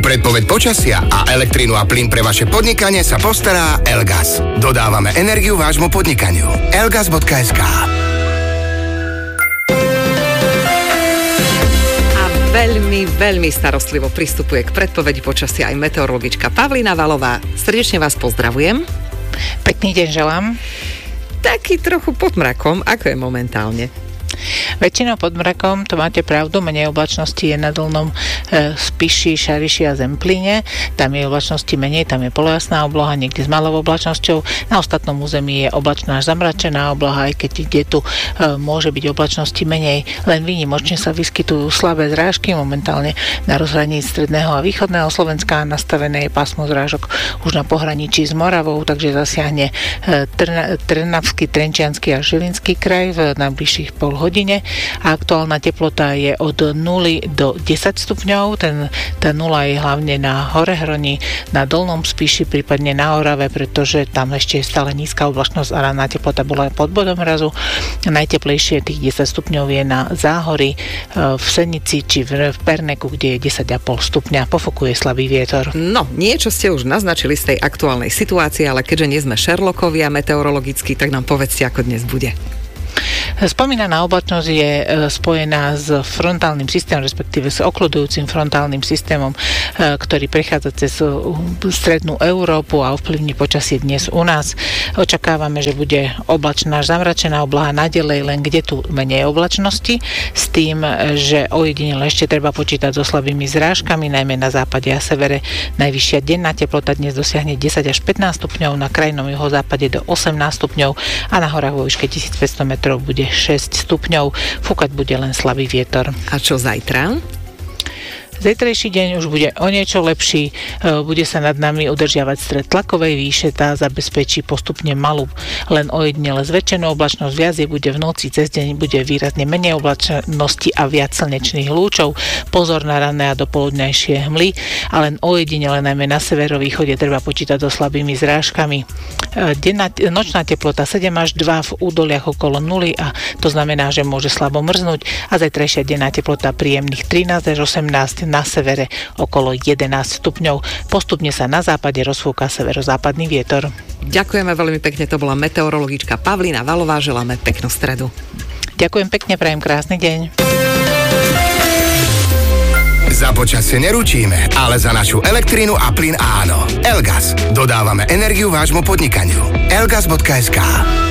predpoveď počasia a elektrínu a plyn pre vaše podnikanie sa postará Elgas. Dodávame energiu vášmu podnikaniu. Elgas.sk. Veľmi starostlivo pristupuje k predpovedi počasia aj meteorologička Pavlína Valová. Srdečne vás pozdravujem. Pekný deň želám. Taký trochu pod mrakom, ako je momentálne? Väčšinou pod mrakom, to máte pravdu, menej oblačnosti je na Dolnom Spiši, Šariši a Zemplíne. Tam je oblačnosti menej, tam je polojasná obloha, niekde s malou oblačnosťou. Na ostatnom území je oblačná až zamračená obloha, aj keď kde tu môže byť oblačnosti menej. Len výnimočne sa vyskytujú slabé zrážky. Momentálne na rozhraní stredného a východného Slovenska nastavené je pásmo zrážok už na pohraničí s Moravou, takže zasiahne Trnavský, Trenčiansky a Žilinský kraj v najbližších pol hodine a aktuálna teplota je od 0 do 10 stupňov. Tá nula je hlavne na Horehroní, na Dolnom Spiši, prípadne na Orave, pretože tam ešte je stále nízka oblačnosť a ranná teplota bola pod bodom mrazu. Najteplejšie tých 10 stupňov je na Záhorí, v Senici či v Perneku, kde je 10,5 stupňa. Pofokuje slabý vietor. No, niečo ste už naznačili z tej aktuálnej situácie, ale keďže nie sme Sherlockovia meteorologicky, tak nám povedzte, ako dnes bude. Spomínaná oblačnosť je spojená s frontálnym systémom, respektíve s okludujúcim frontálnym systémom, ktorý prechádza cez strednú Európu a ovplyvní počasie dnes u nás. Očakávame, že bude oblačná až zamračená obloha naďalej, len kde tu menej oblačnosti, s tým, že ojedinele ešte treba počítať so slabými zrážkami, najmä na západe a severe. Najvyššia denná teplota dnes dosiahne 10 až 15 stupňov, na krajnom juhozápade do 18 stupňov a na horách vo výške 1500 metrov bude 6 stupňov. Fúkať bude len slabý vietor. A čo zajtra? Zajtrajší deň už bude o niečo lepší, bude sa nad nami udržiavať stred tlakovej výše, tá zabezpečí postupne malú, len ojedinele zväčšenú oblačnosť, viac je bude v noci, cez deň bude výrazne menej oblačnosti a viac slnečných lúčov. Pozor na ranné a dopoludňajšie hmly a len ojedinele najmä na severovýchode treba počítať so slabými zrážkami. Nočná teplota 7 až 2 v údoliach okolo 0 a to znamená, že môže slabo mrznúť a zajtrajšia denná teplota príjemných 13 až 18, na severe okolo 11 stupňov. Postupne sa na západe rozfúka severozápadný vietor. Ďakujeme veľmi pekne, to bola meteorologička Pavlína Valová, želáme peknú stredu. Ďakujem pekne, prajem krásny deň. Za počasie neručíme, ale za našu elektrínu a plyn áno. Elgas. Dodávame energiu vášmu podnikaniu. Elgas.sk.